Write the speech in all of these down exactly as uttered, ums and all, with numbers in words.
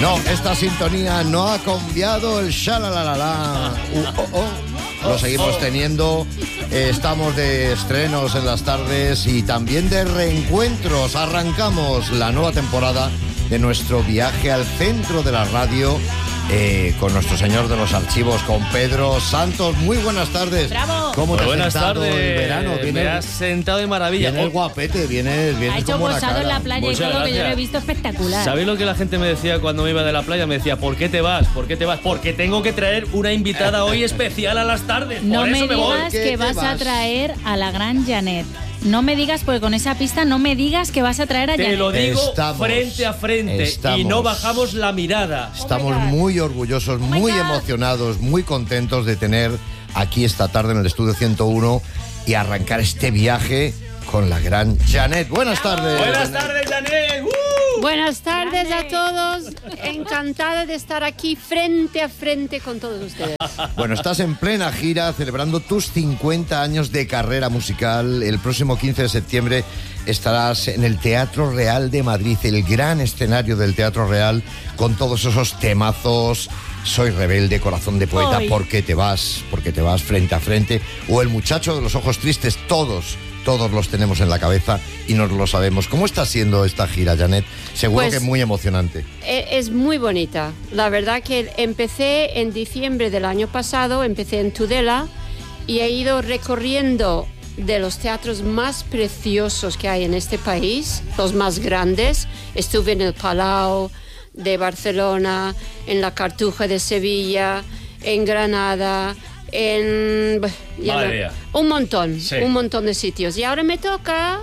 No, esta sintonía no ha cambiado el shalalalala. Uh, oh, oh. Lo seguimos teniendo. Eh, estamos de estrenos en las tardes y también de reencuentros. Arrancamos la nueva temporada de nuestro viaje al centro de la radio eh, con nuestro señor de los archivos, con Pedro Santos. Muy buenas tardes. ¡Bravo! ¿Cómo te Muy buenas has sentado tardes. el verano? Me ¿Vienes, has sentado de maravilla. vienes guapete? ¿Vienes, vienes Ha hecho con buena posado cara? en la playa Muchas y todo, que yo gracias. lo he visto espectacular. ¿Sabéis lo que la gente me decía cuando me iba de la playa? Me decía, ¿por qué te vas? ¿Por qué te vas? Porque tengo que traer una invitada hoy especial a las tardes. No Por me eso me voy. digas ¿Qué que te vas, a vas? traer a la gran Janet. No me digas, porque con esa pista no me digas que vas a traer a Te Janet. lo digo Estamos, frente a frente estamos. y no bajamos la mirada. Estamos Oh my God. muy orgullosos, Oh my muy God. emocionados, muy contentos de tener aquí esta tarde en el Estudio ciento uno y arrancar este viaje con la gran Janet. Buenas tardes. Buenas tardes, Janet. ¡Uh! Buenas tardes Grande. a todos. Encantada de estar aquí frente a frente con todos ustedes. Bueno, estás en plena gira celebrando tus cincuenta años de carrera musical. El próximo quince de septiembre estarás en el Teatro Real de Madrid, el gran escenario del Teatro Real, con todos esos temazos. Soy rebelde, corazón de poeta, Ay. ¿por qué te vas? Porque te vas frente a frente. O el muchacho de los ojos tristes, todos, todos los tenemos en la cabeza y nos lo sabemos. ¿Cómo está siendo esta gira, Janet? Seguro Pues- que es muy emocionante. E- Es muy bonita. La verdad que empecé en diciembre del año pasado, empecé en Tudela y he ido recorriendo de los teatros más preciosos que hay en este país, los más grandes. Estuve en el Palau de Barcelona, en la Cartuja de Sevilla, en Granada, en... ya Madre no- mía. un montón, Sí. un montón de sitios. Y ahora me toca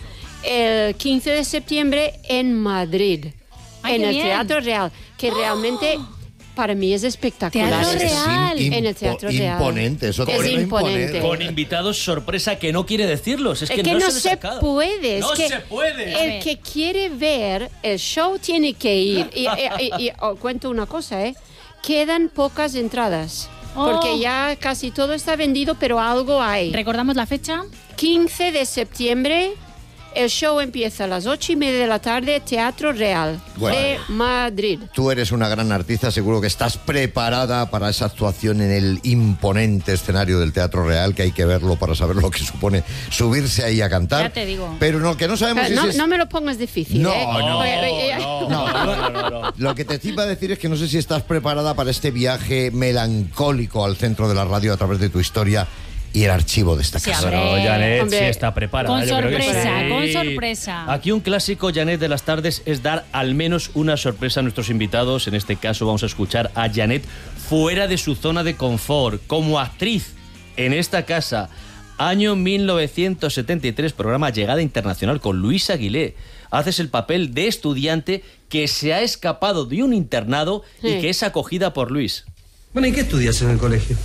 el quince de septiembre en Madrid, Ay, en qué el bien. Teatro Real, que realmente para mí es espectacular. Teatro Es- Real. im- En el Teatro impo- Real. Imponente, eso Es te debe imponente. imponer. Con invitados sorpresa que no quiere decirlos. Es que, Es que no, no se, se les acaba. puede, es No que se puede. A El ver. que quiere ver el show tiene que ir. Y, y- y- y os cuento una cosa, ¿eh? Quedan pocas entradas. Oh. Porque ya casi todo está vendido, pero algo hay. ¿Recordamos la fecha? quince de septiembre, el show empieza a las ocho y media de la tarde, Teatro Real Bueno. de Madrid. Tú eres una gran artista, seguro que estás preparada para esa actuación en el imponente escenario del Teatro Real, que hay que verlo para saber lo que supone subirse ahí a cantar. Ya te digo. Pero lo que no sabemos Pero es... no, es- no me lo pongas difícil, No, ¿eh? no, Porque- porque- no, No, no, no, no, no. Lo que te iba a decir es que no sé si estás preparada para este viaje melancólico al centro de la radio a través de tu historia y el archivo de esta Sí, casa. hombre. Pero Janet Hombre, sí está preparada. con yo creo que sorpresa, sí. con sorpresa. Aquí un clásico, Janet, de las tardes es dar al menos una sorpresa a nuestros invitados. En este caso vamos a escuchar a Janet fuera de su zona de confort, como actriz en esta casa. Año mil novecientos setenta y tres, programa Llegada Internacional con Luis Aguilé. Haces el papel de estudiante que se ha escapado de un internado y Sí. que es acogida por Luis. Bueno, ¿y qué estudias en el colegio?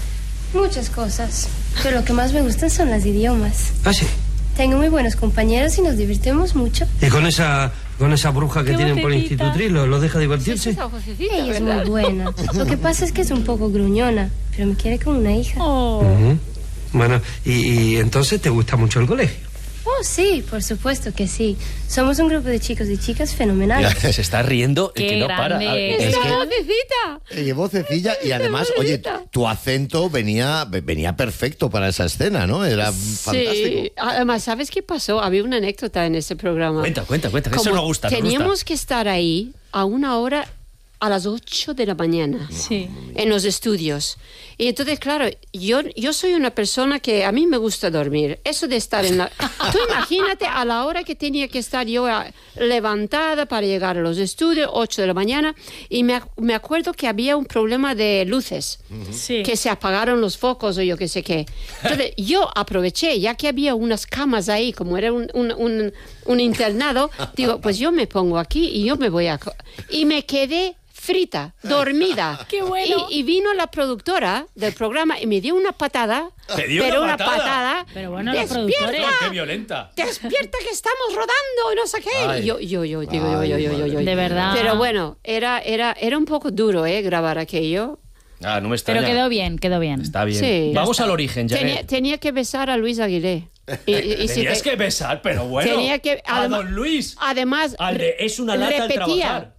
Muchas cosas, pero lo que más me gustan son las idiomas. Ah, sí. Tengo muy buenos compañeros y nos divertimos mucho. ¿Y con esa, con esa bruja que Qué tienen por vocecita. institutriz lo, lo deja divertirse? Esa vocecita, Ella es ¿verdad? muy buena. Lo que pasa es que es un poco gruñona, pero me quiere como una hija. Oh. Ujú. Bueno, y, y entonces te gusta mucho el colegio. Oh, sí, por supuesto que sí. Somos un grupo de chicos y chicas fenomenales. Se está riendo y Qué que no para. grande. A ver, Es ¡Esa que- vocecita! Eh, vocecilla y además, oye, tu acento venía, venía perfecto para esa escena, ¿no? Era fantástico. Sí, además, ¿sabes qué pasó? Había una anécdota en ese programa. Cuenta, cuenta, cuenta, que eso Como nos gusta, nos Teníamos gusta. que estar ahí a una hora a las ocho de la mañana. Sí. En los estudios. Y entonces, claro, yo, yo soy una persona que a mí me gusta dormir. Eso de estar en la... Tú imagínate a la hora que tenía que estar yo a- levantada para llegar a los estudios, ocho de la mañana, y me, ac- me acuerdo que había un problema de luces, Sí. que se apagaron los focos o yo qué sé qué. Entonces, yo aproveché, ya que había unas camas ahí, como era un, un, un, un internado, digo, pues yo me pongo aquí y yo me voy a... co- Y me quedé frita, dormida. ¡Qué bueno! Y, y vino la productora del programa y me dio una patada. ¿Te dio pero una una patada? patada. Pero bueno, la ¡Despierta! productora- ¡Qué violenta! ¡Despierta que estamos rodando! Y no sé qué. Ay. Y yo, yo, yo, digo, yo, Ay, yo, yo, yo, yo. De verdad. Pero bueno, era, era, era un poco duro, ¿eh? Grabar aquello. Ah, no me extraña. Pero quedó bien, quedó bien. Está bien. Sí. Vamos Ya al origen, Janet. Tenía, tenía que besar a Luis Aguilé. Y, y- y si Tenías te- que besar, pero bueno. Tenía que... a adema- don Luis. Además, Al de, es una lata al repetía, trabajar.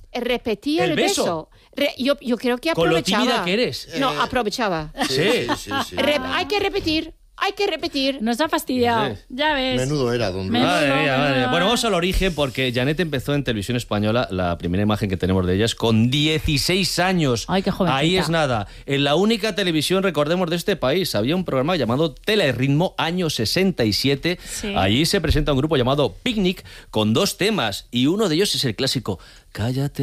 repetía el, ¿El beso? beso. Re- yo, yo creo que Con lo aprovechaba. tímida que eres. No, Eh, aprovechaba. Sí, sí, sí. Re- hay que repetir, hay que repetir. Nos ha fastidiado. Sí. Ya ves. Menudo era, don Luis. Menudo. Madre mía, madre mía. menudo. Bueno, vamos al origen porque Janet empezó en televisión española, la primera imagen que tenemos de ella es con dieciséis años. Ay, qué jovencita. Ahí es nada. En la única televisión, recordemos, de este país, había un programa llamado Teleritmo, año sesenta y siete. Sí. Allí se presenta un grupo llamado Picnic con dos temas y uno de ellos es el clásico Cállate.